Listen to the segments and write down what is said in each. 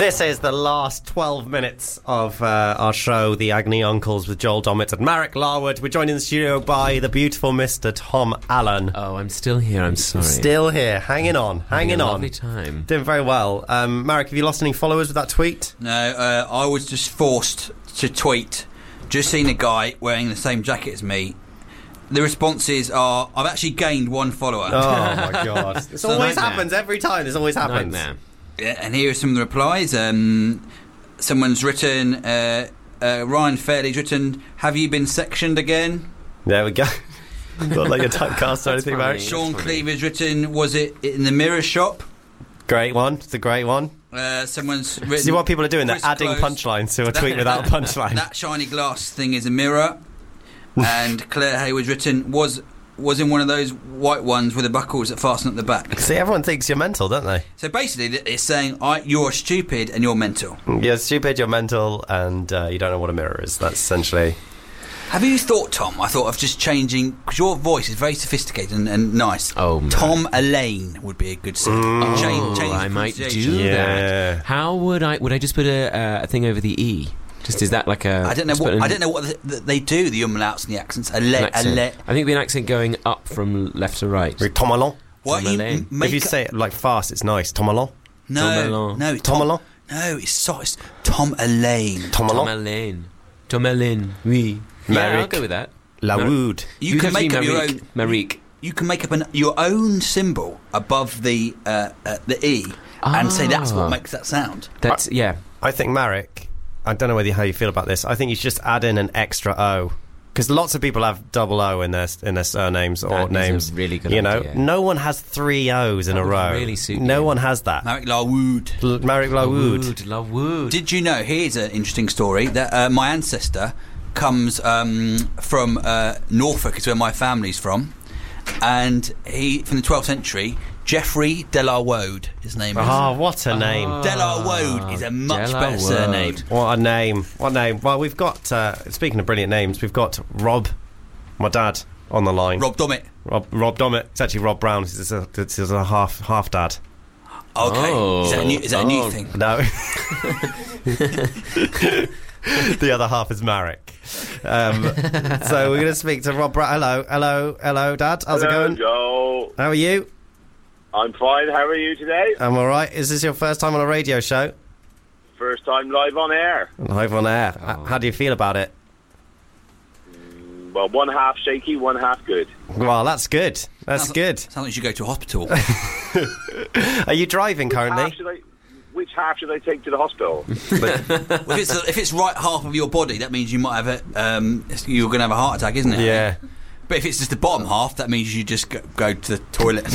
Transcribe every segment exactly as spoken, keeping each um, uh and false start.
This is the last twelve minutes of uh, our show, The Agony Uncles, with Joel Dommett and Marek Larwood. We're joined in the studio by the beautiful Mister Tom Allen. Oh, I'm still here, I'm sorry. Still here, hanging on, hanging Having a on. lovely time. Doing very well. Um, Marek, have you lost any followers with that tweet? No, uh, I was just forced to tweet. Just seen a guy wearing the same jacket as me. The responses are, I've actually gained one follower. Oh, my God. This So always nightmare. happens every time. This always happens. Nightmare. Yeah, and here are some of the replies. Um, someone's written, uh, uh, Ryan Fairley's written, have you been sectioned again? There we go. Not like a typecast or anything, funny. Marek. Sean Cleaver's written, was it in the mirror shop? Great one. It's a great one. Uh, someone's written... See what people are doing? They're Chris adding Close, punchlines to a that- tweet without a punchline. That shiny glass thing is a mirror. And Claire Hayward's written, was was in one of those white ones with the buckles that fasten at the back. See, everyone thinks you're mental, don't they? So basically, it's saying, I, you're stupid and you're mental. You're stupid, you're mental, and uh, you don't know what a mirror is. That's essentially... Have you thought, Tom, I thought of just changing, because your voice is very sophisticated and, and nice. Oh, man. Tom Elaine would be a good thing. Oh, change, change I might do pronunciation. Yeah. that. How would I... Would I just put a, uh, a thing over the E? Just, is that like a... I don't know just what put an- I don't know what the, the, they do, the umlauts and the accents. an Ale, accent? ale. I think it'd be an accent going up from left to right. Tom Allen. Why Tom don't you Elaine. m- make If you a- say it like fast, it's nice. Tom Allen. no, Tom Elaine. no, it's Tom Allen. No, it's, so, it's Tom Elaine. Tom Tom Allen. Elaine. Tom Elaine. Oui. Yeah, I'll Marek go with that. Lawood. You can make up your own. Marik. You can make up an, your own symbol above the uh, uh, the E and say that's Ah. what makes that sound. That's, yeah. I think, Marek, I don't know whether how you feel about this. I think you should just add in an extra O. Because lots of people have double O in their in their surnames or That is a names. really good You know, idea. no one has three O's in That a would row. really suit no you. one has that. Marek Larwood. L- Marek Lawood. Wood, love wood. Did you know? Here's an interesting story that uh, my ancestor comes um, from uh, Norfolk, is where my family's from, and he from the twelfth century. Geoffrey de la Wode, his name is. Oh, what a name. De la Wode is a much De La better Wode. surname. What a name. What a name. Well, we've got, uh, speaking of brilliant names, we've got Rob, my dad, on the line. Rob Dommett. Rob, Rob Dommett. It's actually Rob Brown. He's a, he's a half half dad. Okay, Oh. is that a new, is that a new Oh. thing? No. The other half is Marek. Um, so we're going to speak to Rob Brown. Hello, hello, hello, Dad. How's Hello, it going? Joe. How are you? I'm fine. How are you today? I'm all right. Is this your first time on a radio show? First time live on air. Live on air. H- How do you feel about it? Well, one half shaky, one half good. Well, that's good. That's Sounds- good. Sounds like you should go to a hospital. Are you driving Half currently? should I, which half should I take to the hospital? Well, if it's if it's right half of your body, that means you might have a um, you're going to have a heart attack, isn't it? Yeah. But if it's just the bottom half, that means you just go, go to the toilet.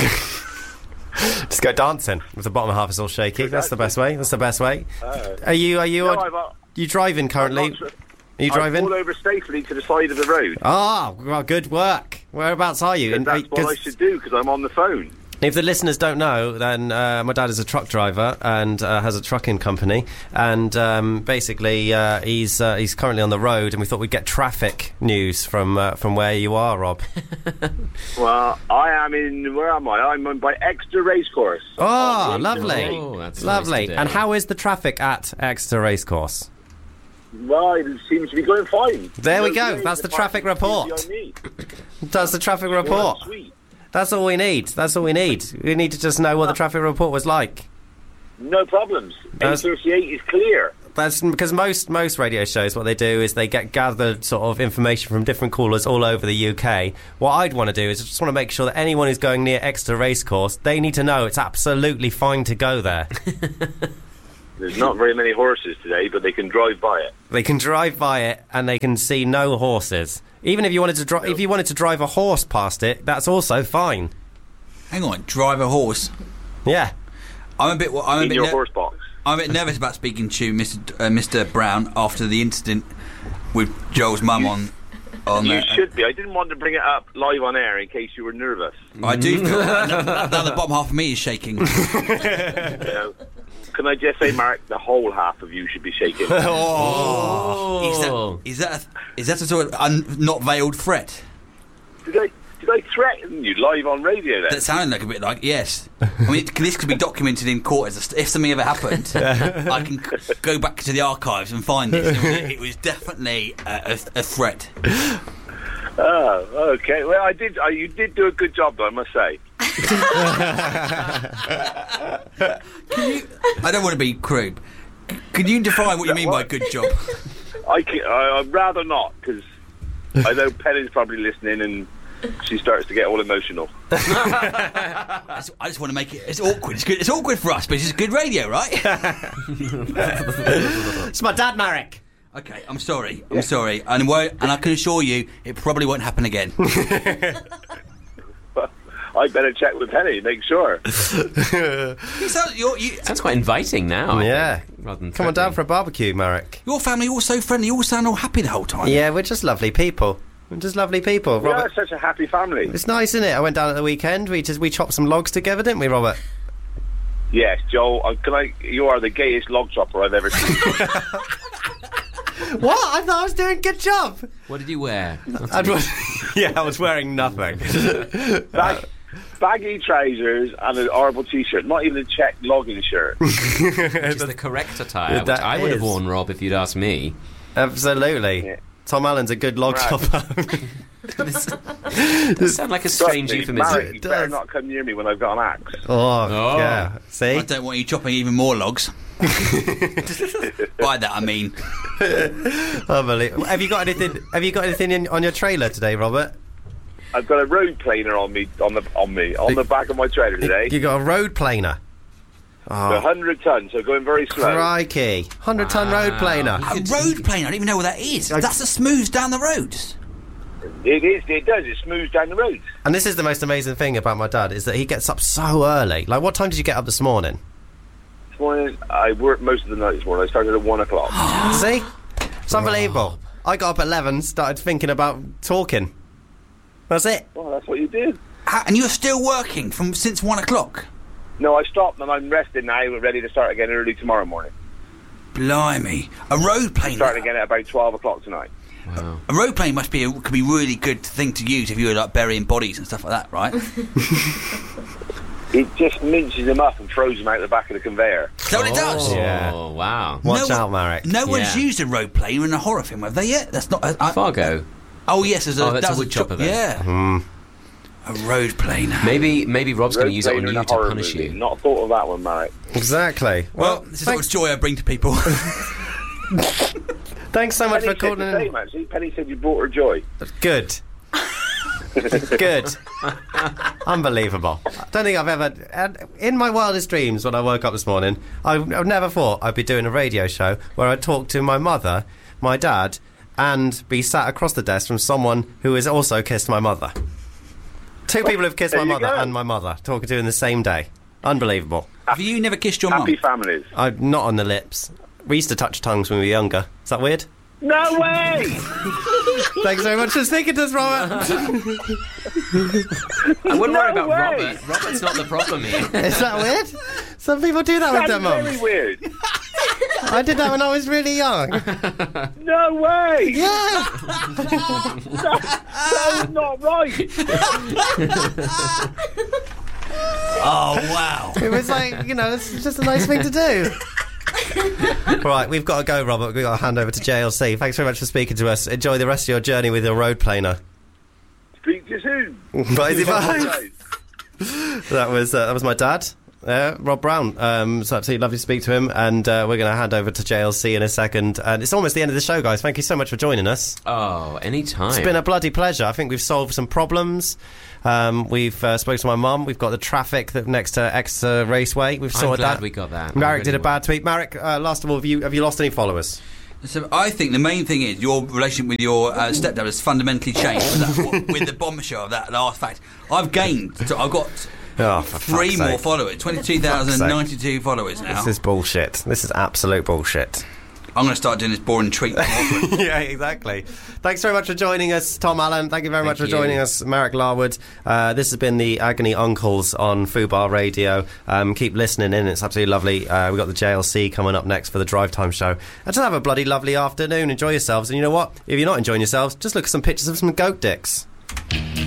Just go dancing. If the bottom half is all shaky, that's the best way. That's the best way. Uh, Are you? Are you? no, Are I've, uh, you driving currently? I'm not- Are you I driving? pulled over safely to the side of the road. Ah, well, good work. Whereabouts are you? And In- that's what I 'cause should do because I'm on the phone. if the listeners don't know, then uh, my dad is a truck driver and uh, has a trucking company, and um, basically uh, he's uh, he's currently on the road, and we thought we'd get traffic news from uh, from where you are, Rob. Well, I am in. Where am I? I'm on by Exeter Racecourse. Oh, On lovely, Oh, that's lovely. nice today. And how is the traffic at Exeter Racecourse? Well, it seems to be going fine. There we No go. delays That's the apart traffic from report. the I need. That's the traffic Well, report. sweet. That's all we need. That's all we need. We need to just know what the traffic report was like. No problems. That's- A thirty-eight is clear. That's because most most radio shows, what they do is they get gathered sort of information from different callers all over the U K. What I'd want to do is I just want to make sure that anyone who's going near Exeter Racecourse, they need to know it's absolutely fine to go there. There's not very many horses today, but they can drive by it. They can drive by it and they can see no horses. Even if you wanted to drive, if you wanted to drive a horse past it, that's also fine. Hang on, drive a horse. Yeah. I'm a bit. I'm a In bit. your ner- horse box. I'm a bit nervous about speaking to Mister D- uh, Mister Brown after the incident with Joel's mum on. On You there. should be. I didn't want to bring it up live on air in case you were nervous. I do feel now, now the bottom half of me is shaking. You know. Can I just say, Mark, the whole half of you should be shaking. Oh, is that is that a, is that a sort of un, not veiled threat? Did I Did I threaten you live on radio then? That sounded like a bit like, yes. I mean, it, this could be documented in court. As a, if something ever happened, I can c- go back to the archives and find this. It was, it was definitely a, a, a threat. Oh, okay. Well, I did. I, you did do a good job, though, I must say. Can you, I don't want to be crude. Can you define what you mean by good job? I can, I, I'd rather not, because I know Penny's probably listening and she starts to get all emotional. I just, I just want to make it. It's awkward. It's good. It's awkward for us, but it's good radio, right? It's my dad, Marek. Okay, I'm sorry. I'm sorry, and won't, and I can assure you, it probably won't happen again. I better check with Penny, make sure. You sound, you're, you, Sounds quite inviting now. I Yeah. think, rather than Come on down threatening. for a barbecue, Marek. your family all so friendly. You all sound all happy the whole time. Yeah, we're just lovely people. We're just lovely people. We are Robert, such a happy family. it's nice, isn't it? I went down at the weekend. We just we chopped some logs together, didn't we, Robert? Yes, Joe. Uh, can I? You are the gayest log chopper I've ever seen. What? I thought I was doing a good job. What did you wear? I was, yeah, I was wearing nothing. Bag, baggy trousers and an horrible T-shirt. Not even a check logging shirt. Which is the correct attire, which That I would have is. worn, Rob, if you'd asked me. Absolutely. Yeah. Tom Allen's a good log Right. chopper. Does sound like a strange Trust me, euphemism. Marek, you It better does. not come near me when I've got an axe. oh, Oh. yeah. See? I don't want you chopping even more logs. By that I mean, Unbelievable. Have you got anything? Have you got anything in, on your trailer today, Robert? I've got a road planer on me, on the on me, on the back of my trailer today. You got a road planer. A Oh, hundred tons, so going very slow. crikey! Hundred ton road planer. a road plane. I don't even know what that is. That's the smooths down the roads. It is. It does. It smooths down the roads. And this is the most amazing thing about my dad is that he gets up so early. Like, what time did you get up this morning? This morning, I worked most of the night this morning. I started at one o'clock. See? It's unbelievable. I got up at eleven, started thinking about talking. That's it. Well, that's what you do. How, and you're still working from since one o'clock. No, I stopped and I'm rested now. We're ready to start again early tomorrow morning. Blimey, a road plane. Starting again at about twelve o'clock tonight. Wow. A road plane must be a, could be a really good thing to use if you were like burying bodies and stuff like that, right? It just minces them up and throws them out the back of the conveyor. Is that what it does? Yeah. Oh, wow. Watch No out, one- Marek. No one's Yeah. used a road plane in a horror film, have they yet? That's not. I, Fargo. oh yes, there's a, Oh, that's that a was wood chopper jo- then. Yeah, Mm. a road plane. Maybe maybe Rob's going to Road use it on planer in you a to horror punish movie. you. Not thought of that one, Marek. Exactly. Well, Well, this is the thanks, joy I bring to people. thanks so much Penny for said calling the same, in. actually. Penny said you brought her joy. Good. Good. Unbelievable. I don't think I've ever... and in my wildest dreams, when I woke up this morning, I, I never thought I'd be doing a radio show where I'd talk to my mother, my dad, and be sat across the desk from someone who has also kissed my mother. Two people have kissed There my you mother go. and my mother, talking to in the same day. Unbelievable. Have you never kissed your Happy mum? families. I'm not on the lips. We used to touch tongues when we were younger. Is that weird? No way! Thanks very much for speaking to us, Robert. I wouldn't No worry about way. Robert. Robert's not the problem here. Is that weird? Some people do that with That's their very mums. weird. I did that when I was really young. No way! Yeah. That's not right. Oh wow! It was like, you know, it's just a nice thing to do. Right, we've got to go, Robert. We've got to hand over to J L C. Thanks very much for speaking to us. Enjoy the rest of your journey with your road planer. Speak to you soon. Bye, bye. Guys. That was uh, that was my dad, uh, Rob Brown. Um, it's absolutely lovely to speak to him, and uh, we're going to hand over to J L C in a second. And it's almost the end of the show, guys. Thank you so much for joining us. Oh, anytime. It's been a bloody pleasure. I think we've solved some problems. Um, we've uh, spoken to my mum. We've got the traffic that next to Exeter Raceway. We've I'm sorted glad that. we got that. Marek I did a really bad tweet. Marek, uh, last of all, have you have you lost any followers? So I think the main thing is your relationship with your uh, stepdad has fundamentally changed with, that, with the bombshell of that last fact. I've gained. So I've got Oh, for three fuck's more sake. followers. Twenty-two thousand ninety-two followers now. This is bullshit. This is absolute bullshit. I'm going to start doing this boring treat. Yeah, exactly. Thanks very much for joining us, Tom Allen. Thank you very Thank much for you. joining us, Marek Larwood. Uh, this has been the Agony Uncles on Fubar Radio. Um, keep listening in. It's absolutely lovely. Uh, we've got the J L C coming up next for the Drive Time Show. And just have a bloody lovely afternoon. Enjoy yourselves. And you know what? If you're not enjoying yourselves, just look at some pictures of some goat dicks.